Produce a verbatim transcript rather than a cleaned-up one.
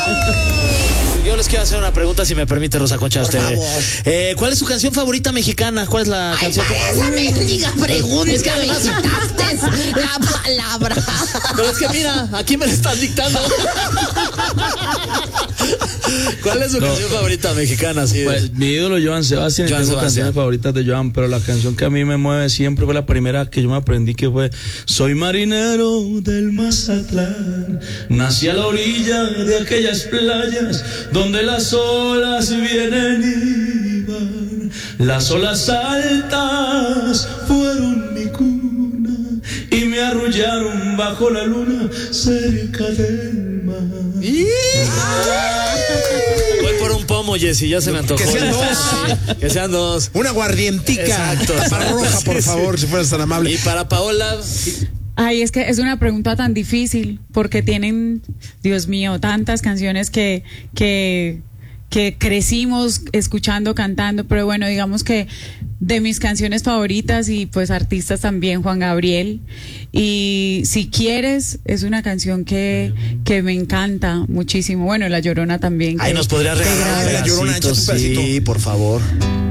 Yo les quiero hacer una pregunta, si me permite, Rosa Concha. Usted, eh, ¿cuál es su canción favorita mexicana? ¿Cuál es la Ay, canción? esa mendiga pregunta, Es que me además- quitaste la palabra. Pero es que mira, aquí me la están dictando. ¿Cuál es su No. canción favorita mexicana? Sí, Pues mi ídolo Joan Sebastián, y Joan tengo Sebastián. canciones favoritas de Joan, pero la canción que a mí me mueve siempre fue la primera que yo me aprendí, que fue Soy marinero del Mazatlán, nací a la orilla de aquellas playas donde las olas vienen y van, las olas altas fueron mi cuna y me arrullaron bajo la luna cerca del mar. Voy por un pomo, Jessy, ya se me antojó. Que sean dos. Que sean dos. Una aguardientica. Exacto. Para roja, por Sí, sí. favor, si fueras tan amable. Y para Paola, Ay, es que es una pregunta tan difícil porque tienen, Dios mío, tantas canciones que, que, que crecimos escuchando, cantando, pero bueno, digamos que de mis canciones favoritas y pues artistas también, Juan Gabriel. Y Si Quieres es una canción que, que me encanta muchísimo. Bueno, La Llorona también. ahí que- nos podría que regalar grabé. un La Llorona, pedacito, échate un pedacito. sí, por favor.